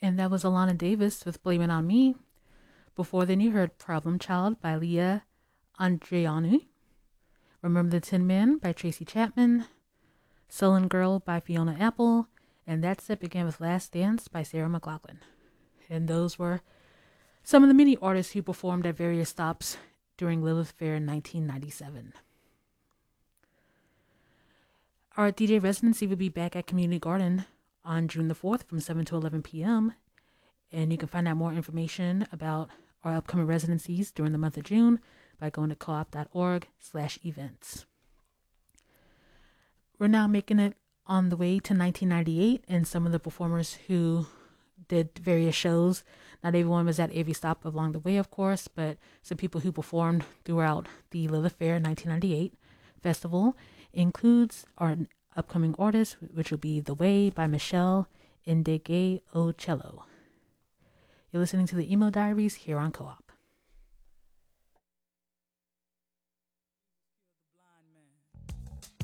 And that was Alana Davis with Blame It On Me. Before then, you heard Problem Child by Leah Andreanu. Remember the Tin Man by Tracy Chapman. Sullen Girl by Fiona Apple. And That's It began with Last Dance by Sarah McLachlan. And those were some of the many artists who performed at various stops during Lilith Fair in 1997. Our DJ residency will be back at Community Garden on June the 4th from 7 to 11 p.m. And you can find out more information about our upcoming residencies during the month of June by going to coop.org/events. We're now making it on the way to 1998, and some of the performers who did various shows. Not everyone was at every stop along the way, of course, but some people who performed throughout the Lilith Fair 1998 festival includes our upcoming artists, which will be The Way by Michelle Ndegeocello. You're listening to the Emo Diaries here on Co-op.